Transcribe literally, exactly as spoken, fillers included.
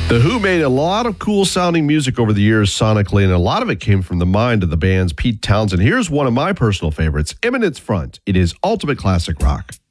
The Who made a lot of cool sounding music over the years sonically, and a lot of it came from the mind of the band's Pete Townsend. Here's one of my personal favorites, Eminence Front. It is ultimate classic rock.